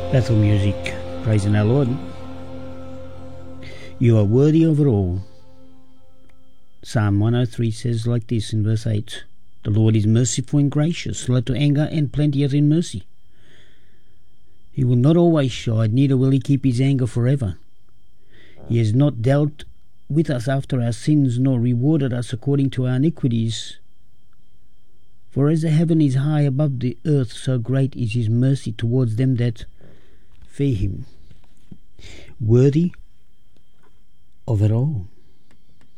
Bethel music, praising our Lord. You are worthy of it all. Psalm 103 says like this in verse 8, The Lord is merciful and gracious, slow to anger and plenteous in mercy. He will not always chide, neither will he keep his anger forever. He has not dealt with us after our sins, nor rewarded us according to our iniquities. For as the heaven is high above the earth, so great is his mercy towards them that fear him. Worthy of it all.